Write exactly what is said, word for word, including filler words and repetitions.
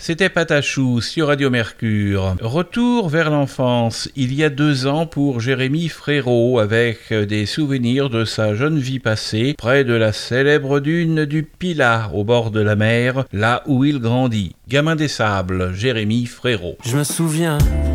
C'était Patachou sur Radio Mercure. Retour vers l'enfance, il y a deux ans pour Jérémy Frérot, avec des souvenirs de sa jeune vie passée, près de la célèbre dune du Pilat, au bord de la mer, là où il grandit. Gamin des Sables, Jérémy Frérot. Je me souviens